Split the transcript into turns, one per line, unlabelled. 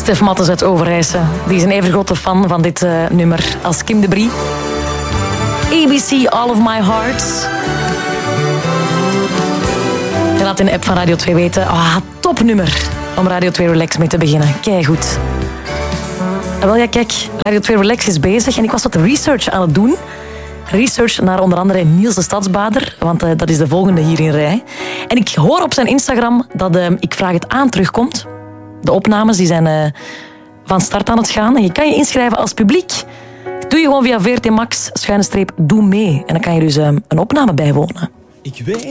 Stef Mattes uit Overijse. Die is een even grote fan van dit nummer als Kim de Brie. ABC All of My Heart. Je laat in de app van Radio 2 weten. Topnummer om Radio 2 Relax mee te beginnen. Keigoed. Wel ja, kijk, Radio 2 Relax is bezig en ik was wat research aan het doen. Research naar onder andere Niels de Stadsbader, want dat is de volgende hier in rij. En ik hoor op zijn Instagram dat Ik Vraag Het Aan terugkomt. De opnames die zijn van start aan het gaan. En je kan je inschrijven als publiek. Doe je gewoon via VRT Max /doe mee. En dan kan je dus een opname bijwonen.
Ik weet